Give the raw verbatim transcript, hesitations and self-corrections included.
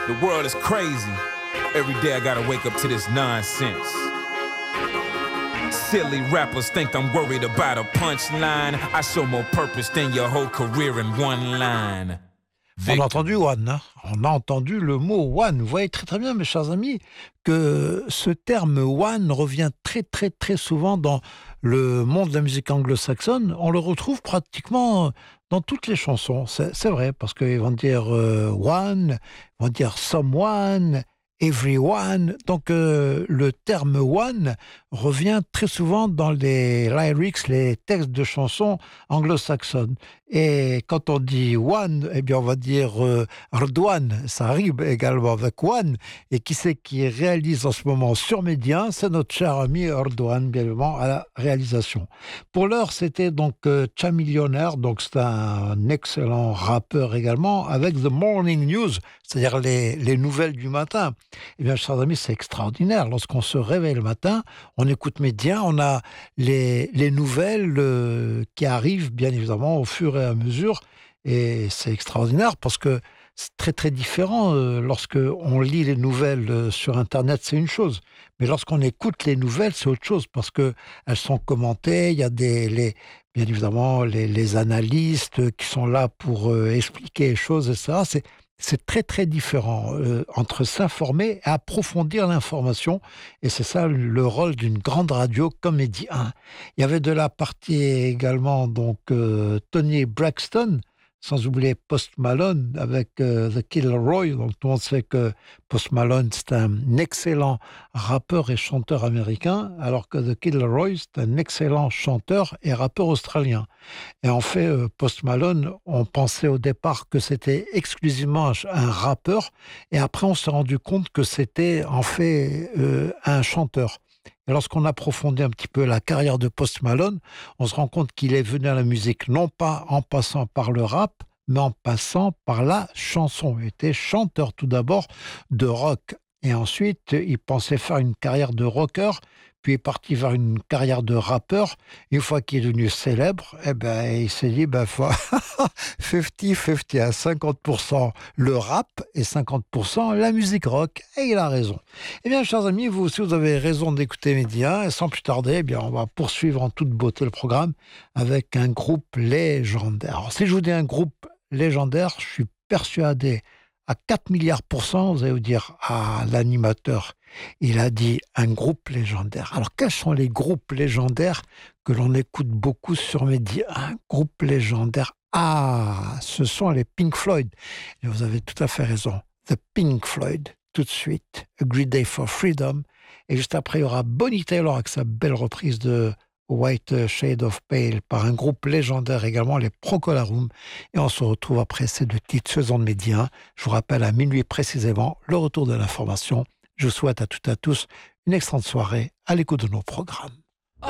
The world is crazy. Every day I gotta wake up to this nonsense. Silly rappers think I'm worried about a punchline. I show more purpose than your whole career in one line. On a entendu One, hein. On a entendu le mot One. Vous voyez très très bien, mes chers amis, que ce terme One revient très très très souvent dans le monde de la musique anglo-saxonne. On le retrouve pratiquement dans toutes les chansons. C'est, c'est vrai, parce qu'ils vont dire euh, One, ils vont dire Someone, Everyone. Donc euh, le terme One revient très souvent dans les lyrics, les textes de chansons anglo-saxonnes. Et quand on dit One, eh bien on va dire euh, Redouane, ça arrive également avec One. Et qui c'est qui réalise en ce moment sur Média? C'est notre cher ami Redouane, bien évidemment, à la réalisation. Pour l'heure, c'était donc euh, Chamillionaire, donc c'est un excellent rappeur également, avec The Morning News, c'est-à-dire les, les nouvelles du matin. Eh bien, chers amis, c'est extraordinaire. Lorsqu'on se réveille le matin, on écoute Média, on a les, les nouvelles euh, qui arrivent, bien évidemment, au fur et à mesure. Et c'est extraordinaire parce que c'est très, très différent. Euh, lorsque on lit les nouvelles euh, sur Internet, c'est une chose. Mais lorsqu'on écoute les nouvelles, c'est autre chose parce qu'elles sont commentées. Il y a des, les, bien évidemment les, les analystes qui sont là pour euh, expliquer les choses, et cetera. C'est C'est très très différent euh, entre s'informer et approfondir l'information, et c'est ça le rôle d'une grande radio comme Mehdi un. Il y avait de la partie également donc euh, Tony Braxton, sans oublier Post Malone avec euh, The Killer Roy. Donc tout le monde sait que Post Malone c'est un excellent rappeur et chanteur américain, alors que The Killer Roy c'est un excellent chanteur et rappeur australien. Et en fait, euh, Post Malone, on pensait au départ que c'était exclusivement un, un rappeur, et après on s'est rendu compte que c'était en fait euh, un chanteur. Et lorsqu'on approfondit un petit peu la carrière de Post Malone, on se rend compte qu'il est venu à la musique non pas en passant par le rap, mais en passant par la chanson. Il était chanteur tout d'abord de rock. Et ensuite, il pensait faire une carrière de rocker, puis est parti vers une carrière de rappeur. Une fois qu'il est devenu célèbre, eh ben, il s'est dit, ben, faut cinquante cinquante, à cinquante pour cent le rap et cinquante pour cent la musique rock. Et il a raison. Eh bien, chers amis, vous aussi, vous avez raison d'écouter Média. Et sans plus tarder, eh bien, on va poursuivre en toute beauté le programme avec un groupe légendaire. Alors, si je vous dis un groupe légendaire, je suis persuadé à quatre milliards pour cent, vous allez vous dire, ah, l'animateur, il a dit un groupe légendaire. Alors, quels sont les groupes légendaires que l'on écoute beaucoup sur Média? Un groupe légendaire. Ah, ce sont les Pink Floyd. Et vous avez tout à fait raison. The Pink Floyd, tout de suite. A Great Day for Freedom. Et juste après, il y aura Bonnie Taylor avec sa belle reprise de White Shade of Pale par un groupe légendaire également, les Procolarum. Et on se retrouve après ces deux titres saison de Média. Je vous rappelle à minuit précisément le retour de l'information. Je vous souhaite à toutes et à tous une excellente soirée à l'écoute de nos programmes.